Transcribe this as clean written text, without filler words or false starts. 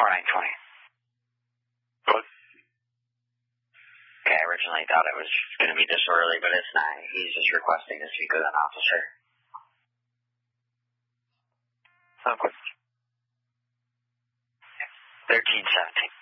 4920. What? Okay, I originally thought it was going to be disorderly, but it's not. He's just requesting to speak with an officer. Okay. 1317.